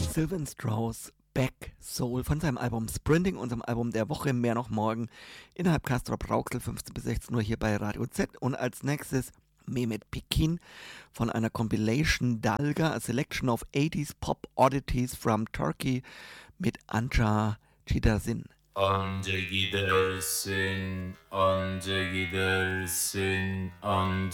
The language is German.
Sylvan Strauss Back Soul von seinem Album Sprinting, unserem Album der Woche, mehr noch morgen, innerhalb Castrop Rauxel 15 bis 16 Uhr hier bei Radio Z. Und als nächstes Mehmet Pekin von einer Compilation Dalga, a Selection of 80s Pop Oddities from Turkey mit Anca Çidasin. Anca gidersin, anca gidersin, anca